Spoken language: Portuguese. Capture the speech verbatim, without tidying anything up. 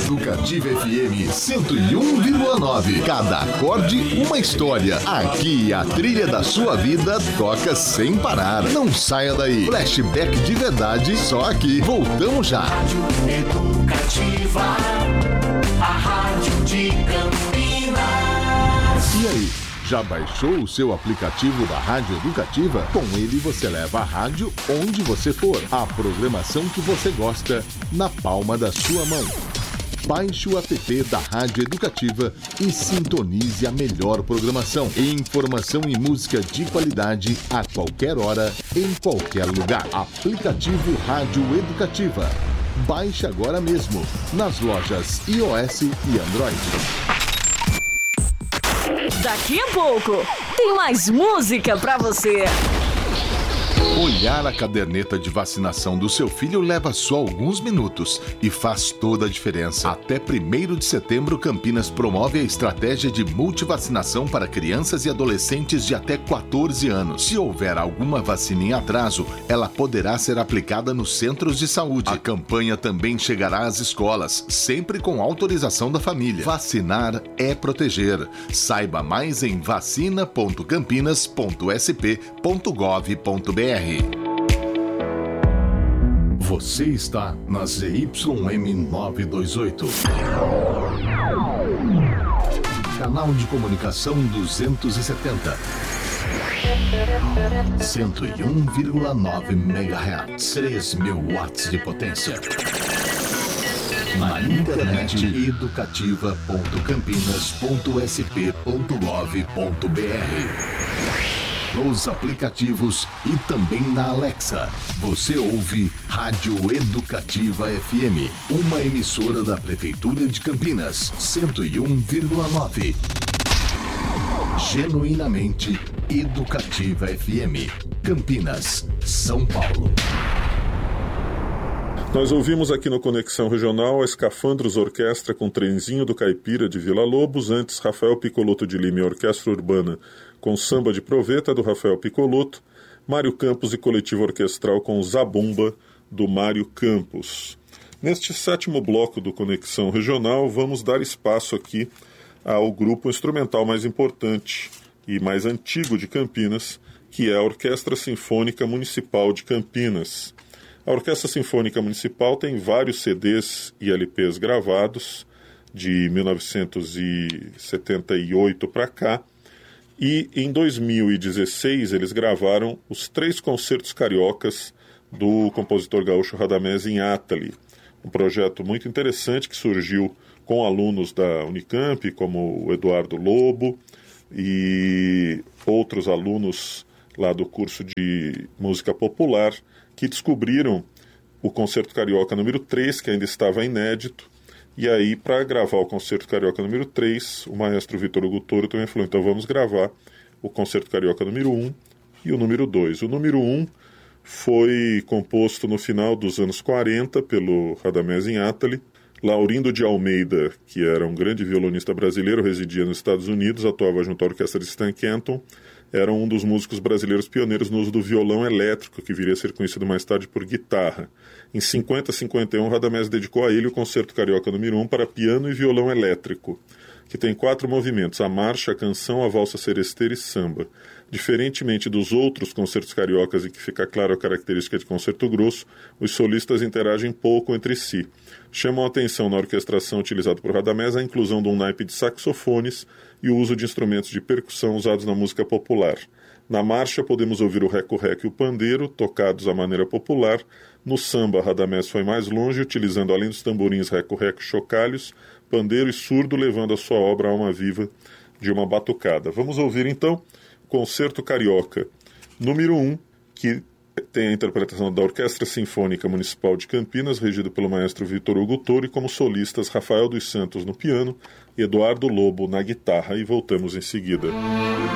Educativa F M cento e um vírgula nove. Cada acorde, uma história. Aqui a trilha da sua vida toca sem parar. Não saia daí. Flashback de verdade, só aqui. Voltamos já. Rádio Educativa, a rádio de Campinas. E aí? Já baixou o seu aplicativo da Rádio Educativa? Com ele você leva a rádio onde você for. A programação que você gosta na palma da sua mão. Baixe o app da Rádio Educativa e sintonize a melhor programação. Informação e música de qualidade a qualquer hora, em qualquer lugar. Aplicativo Rádio Educativa. Baixe agora mesmo nas lojas iOS e Android. Daqui a pouco tem mais música pra você. Olhar a caderneta de vacinação do seu filho leva só alguns minutos e faz toda a diferença. Até primeiro de setembro, Campinas promove a estratégia de multivacinação para crianças e adolescentes de até quatorze anos. Se houver alguma vacina em atraso, ela poderá ser aplicada nos centros de saúde. A campanha também chegará às escolas, sempre com autorização da família. Vacinar é proteger. Saiba mais em vacina ponto campinas ponto s p ponto gov ponto b r. Você está na Z Y M novecentos e vinte e oito. Canal de comunicação duzentos e setenta. cento e um vírgula nove megahertz. três mil watts de potência. Na internet educativa ponto campinas ponto s p ponto gov ponto b r. Nos aplicativos e também na Alexa. Você ouve Rádio Educativa F M, uma emissora da Prefeitura de Campinas, cento e um vírgula nove. Genuinamente Educativa F M, Campinas, São Paulo. Nós ouvimos aqui no Conexão Regional a Escafandros Orquestra com Trenzinho do Caipira de Vila Lobos, antes Rafael Piccolotto de Lima e Orquestra Urbana com Samba de Proveta do Rafael Piccolotto, Mário Campos e Coletivo Orquestral com Zabumba do Mário Campos. Neste sétimo bloco do Conexão Regional, vamos dar espaço aqui ao grupo instrumental mais importante e mais antigo de Campinas, que é a Orquestra Sinfônica Municipal de Campinas. A Orquestra Sinfônica Municipal tem vários C Ds e L Ps gravados de mil novecentos e setenta e oito para cá, e em dois mil e dezesseis eles gravaram os três concertos cariocas do compositor gaúcho Radamés Inátali, um projeto muito interessante que surgiu com alunos da Unicamp, como o Eduardo Lobo e outros alunos lá do curso de música popular, que descobriram o Concerto Carioca número três, que ainda estava inédito, e aí, para gravar o Concerto Carioca número três, o maestro Vitor Hugo Toro também falou, então vamos gravar o Concerto Carioca número um e o número dois. O número um foi composto no final dos anos quarenta pelo Radamés Inátali. Laurindo de Almeida, que era um grande violonista brasileiro, residia nos Estados Unidos, atuava junto à orquestra de Stan Kenton, era um dos músicos brasileiros pioneiros no uso do violão elétrico, que viria a ser conhecido mais tarde por guitarra. Em cinquenta a cinquenta e um, Radamés dedicou a ele o Concerto Carioca número um para piano e violão elétrico, que tem quatro movimentos, a marcha, a canção, a valsa seresteira e samba. Diferentemente dos outros concertos cariocas em que fica claro a característica de concerto grosso, os solistas interagem pouco entre si. Chamam a atenção na orquestração utilizada por Radamés a inclusão de um naipe de saxofones e o uso de instrumentos de percussão usados na música popular. Na marcha podemos ouvir o reco-reco e o pandeiro, tocados à maneira popular. No samba, Radamés foi mais longe, utilizando além dos tamborins reco-reco, chocalhos, pandeiro e surdo, levando a sua obra a alma viva de uma batucada. Vamos ouvir então Concerto Carioca número um, que tem a interpretação da Orquestra Sinfônica Municipal de Campinas, regido pelo maestro Vitor Hugo Toro, e como solistas Rafael dos Santos no piano e Eduardo Lobo na guitarra. E voltamos em seguida.